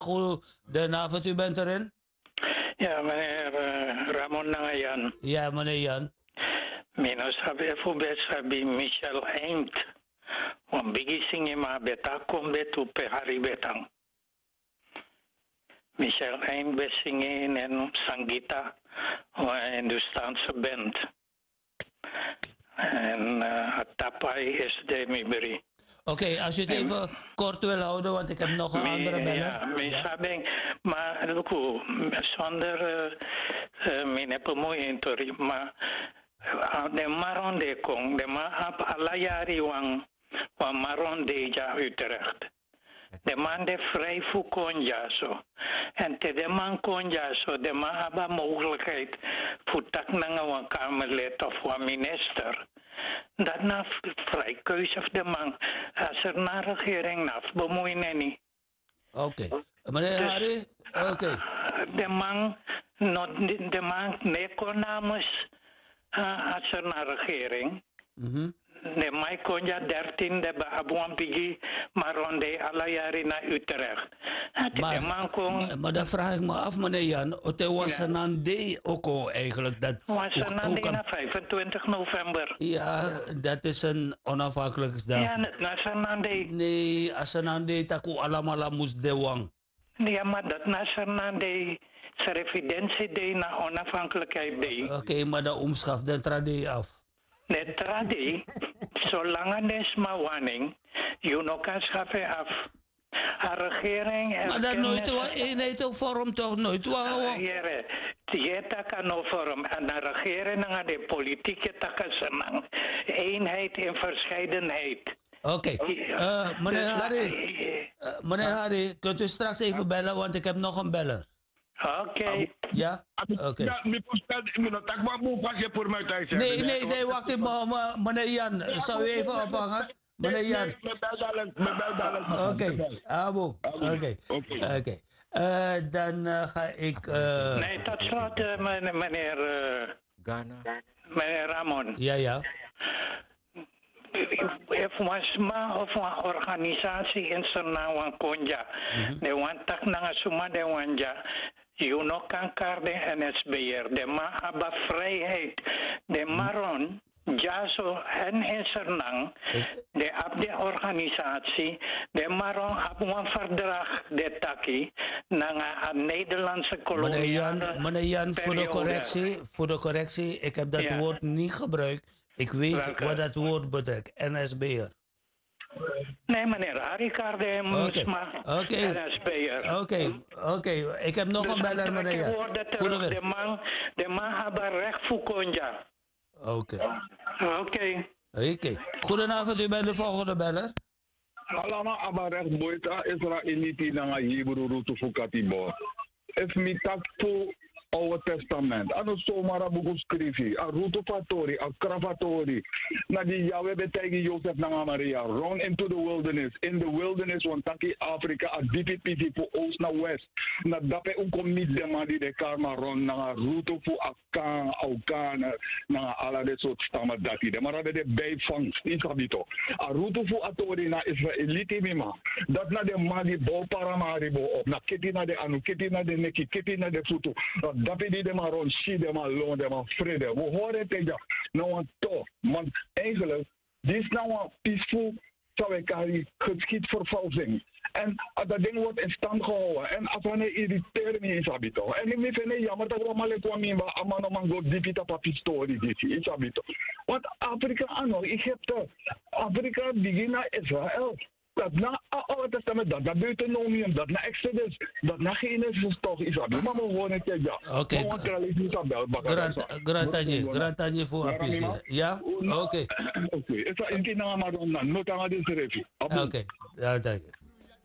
Goedenavond, u bent erin? Ja, meneer Ramon Nangayan. Ja, meneer Jan. Minus sabi po sabi Michel Eind. Wan bigising ma beta kombe tu pe hari betang. Michel Eind besingin en Sangeeta, een Hindustaanse band. En Atapai is de Miberi. Oké, als je het even kort wil houden, want ik heb nog een andere beller. Ja, sabing, maar luku, zonder mine pemoeien tori, maar de maron de kong, de ma ap alayari wang maron de ja Utrecht. De man de vrij voor konja zo. En te de man konja zo, de man hebben mogelijkheid voor tak nanga wan kamerlid of wan minister. Dat na vrij keuze of de man. Als er naar regering naf bemoeien niet. Oké. Meneer Dus, Harry? Oké. De man, de man neko namens als er naar regering. De mai konja 13 de abuan pigi maronde alayari na Utrecht. Maar dan vraag ik me af, meneer Jan, het was een ande ook al eigenlijk. Dat was een ande na 25 november. Ja, dat is een onafhankelijkheidsdag. Ja, dat is een ande. Nee, als een ande taku alamala moest de wang. Ja, maar dat is een ande. Revidentie day na onafhankelijkheid day. Oké, maar de omschaf, dan trad je af. De tradi, zolang er maar wanning, je nog kan schaffen af. A regering... Maar dat nooit wel eenheid ook vorm toch nooit wel? Heren, je kan no vorm. En de regering en de politieke takken senang. Eenheid in verscheidenheid. Oké, meneer Harry, kunt u straks even bellen, want ik heb nog een beller. Oké. Ja? Oké. Ja, Nee, wacht even, meneer Jan, zou u even ophangen? Meneer Jan. Oké, Abo. Oké. Dan ga ik... Nee, tot slot, meneer... Ghana. Meneer Ramon. Ja. If wasma of een organisatie in Suriname konja, de wantak na suma de wanja, you no kan karde NSBR, de ma aba vrijheid, de maron, jaso en in Suriname, de ab de organisatie, de maron ab een verdrag de taki, na een Nederlandse koloniale. Meneer Jan, voor de correctie, ik heb dat woord niet gebruikt. Ik weet wat dat woord betekent, NSB'er. Nee, meneer Arikarde Moesma, NSB'er. Oké. Ik heb nog een beller, meneer Jan. De man hebben recht voor konja. Oké. Oké. Goedenavond, u bent de volgende beller. Allemaal hebben recht boita, Israëliti na Hebrew route voor Katibo. If me tak to Oude Testament. Ano somara buku skrifi. A rutofatori, a kravatori. Na di Yahweh betegi Joseph na Maria. Run into the wilderness. In the wilderness want taki Afrika a DPPT voor oost naar west. Na dape unkom niet de man die de karma run na ruto voor Akan, Aukan, na ala de soort stammen dati. De maar de bijvangst is habito. A ruto voor atori na Israëliti mima. Dat na de man die bol paramaribo op. Na kiti na de anu, kiti na de neki, kiti na de futu. Dat is de maar rond, zie de maar loon, de maar vrede. We horen tegen nou een toch. Want eigenlijk, dit is nou een peaceful, zou ik zeggen, geschiedvervalsing. En dat ding wordt in stand gehouden. En als we irriteren me is habito. En ik vind het jammer dat we maar kwam in waar amano mango dipita papistori dit is habito. Want Afrika ano, ik heb de Afrika begin naar Israël. Dat na Oude Testament, dat Deuteronomium, dat na Exodus, dat na Genesis toch is dat. Maar we gewoon het ja. Oké. Gratanje voor apis. Ja? Oké. Oké. Het is een keer naar maar dan not aan deze review. Oké. Ja, dank je.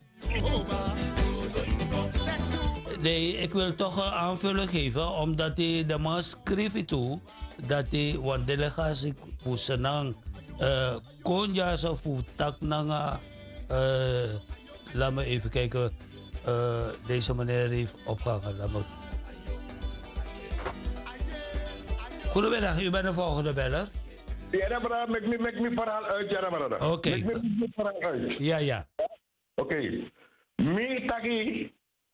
Nee, ik wil toch een aanvulling geven, omdat hij de man schreef toe dat hij een delegatie voor Senang konja zo voor tak nanga. Laat me even kijken. Deze meneer heeft opgehangen. Goedemiddag, u bent de volgende beller. Ja, maar maak me verhaal uit. Ja, maar oké. Maak me verhaal uit. Ja. Oké. Me taki